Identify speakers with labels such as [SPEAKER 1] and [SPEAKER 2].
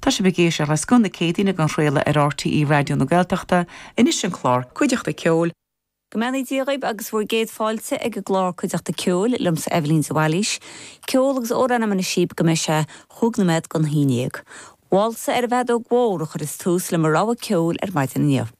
[SPEAKER 1] Tá sé begéis ar lascunda cétína gan réile ar RTí radio na Gaeltachta inis an chlár cuideachta ceol.
[SPEAKER 2] Gomeni díraib agus bhfuair géad fáilte ag go glár chuideachta ceol lums Evelyn Zawalish. Ceol agus óranna man síb go meise thugnamed gan híineag. Walsa ar bhead ó gbór chur is tús le mar ráha ceol ar maidin inniu.